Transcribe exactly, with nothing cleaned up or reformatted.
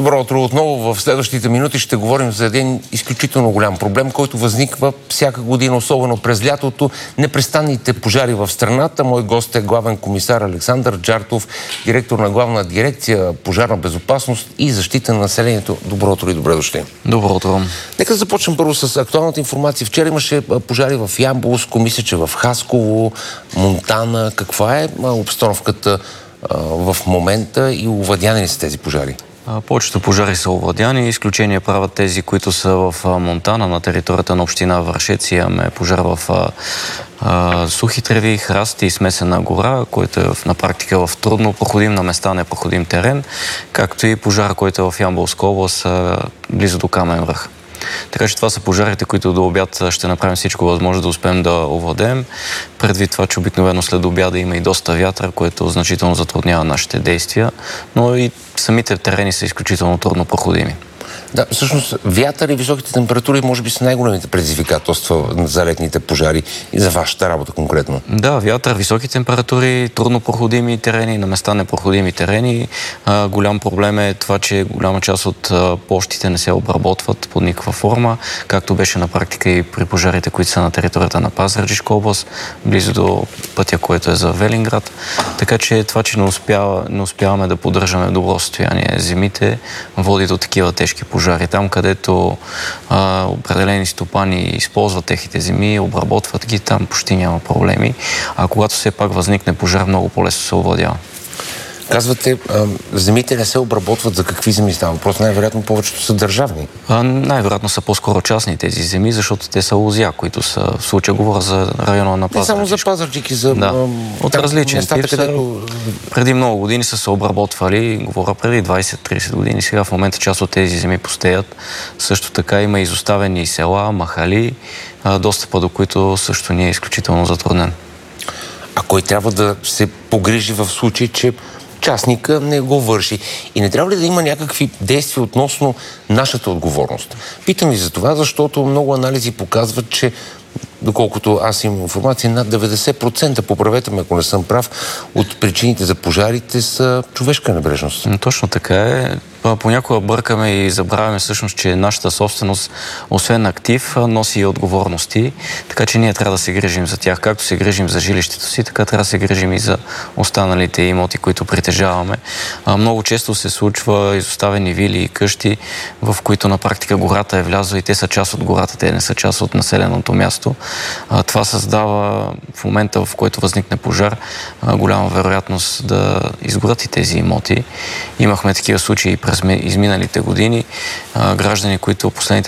Добро утро отново. В следващите минути ще говорим за един изключително голям проблем, който възниква всяка година, особено през лятото. Непрестанните пожари в страната. Мой гост е главен комисар Александър Джартов, директор на главна дирекция пожарна безопасност и защита на населението. Добро утро и добре дошли. Добро утро. Нека да започнем първо с актуалната информация. Вчера имаше пожари в Ямболско, мисля, че в Хасково, Монтана. Каква е обстановката в момента и овладяни ли са тези пожари? Повечето пожари са овладяни. Изключение правят тези, които са в Монтана, на територията на община Вършец. Имаме пожар в а, сухи треви, храсти и смесена гора, който е на практика в трудно проходим, на места непроходим терен, както и пожар, който е в Ямболска област, близо до Камен връх. Така че това са пожарите, които до обяд ще направим всичко възможно да успеем да овладеем. Предвид това, че обикновено след обяда има и доста вятър, което значително затруднява нашите действия, но и самите терени са изключително трудно проходими. Да, всъщност вятър и високите температури може би са най-големите предизвикателства за летните пожари и за вашата работа конкретно. Да, вятър, високи температури, трудно проходими терени, на места непроходими терени. А, голям проблем е това, че голяма част от а, площите не се обработват под никаква форма, както беше на практика и при пожарите, които са на територията на Пазарджишка област, близо до пътя, който е за Велинград. Така че това, че не, успява, не успяваме да поддържаме в добро състояние зимите, води до такива тежки пожари. Там, където а, определени стопани използват техните земи, обработват ги, там почти няма проблеми. А когато все пак възникне пожар, много по-лесно се овладява. Казвате, а, земите не се обработват. За какви земи става въпрос? Най-вероятно повечето са държавни. Най-вероятно са по-скоро частни тези земи, защото те са лозя, които са, в случая говоря за района на Пазарджик. Не само за Пазарджик и за... Да. От там, различен местата, тип където... Преди много години са се обработвали, говоря преди двайсет-трийсет години. Сега в момента част от тези земи пустеят. Също така има изоставени села, махали, достъпа до които също ни е изключително затруднен. А кой трябва да се погрижи в случай, че частника не го върши? И не трябва ли да има някакви действия относно нашата отговорност? Питам ви за това, защото много анализи показват, че доколкото аз имам информация, над деветдесет процента, поправете ме, ако не съм прав, от причините за пожарите са човешка небрежност. Точно така е. Понякога бъркаме и забравяме всъщност, че нашата собственост, освен актив, носи и отговорности, така че ние трябва да се грижим за тях. Както се грижим за жилището си, така трябва да се грижим и за останалите имоти, които притежаваме. Много често се случва изоставени вили и къщи, в които на практика гората е влязла и те са част от гората, те не са част от населеното място. Това създава в момента, в който възникне пожар, голяма вероятност да изгорят и тези имоти. Имахме такива случаи през изминалите години. Граждани, които последните